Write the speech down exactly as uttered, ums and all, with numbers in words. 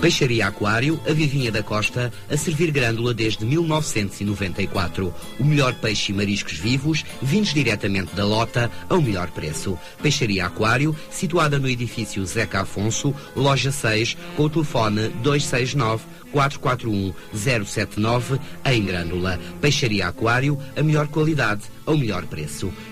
Peixaria Aquário, a Vivinha da Costa, a servir grândula desde mil novecentos e noventa e quatro. O melhor peixe e mariscos vivos, vindos diretamente da lota, ao melhor preço. Peixaria Aquário, situada no edifício Zeca Afonso, loja seis, com o telefone dois seis nove, quatro quatro um, zero sete nove, em Grândola. Peixaria Aquário, a melhor qualidade, ao melhor preço.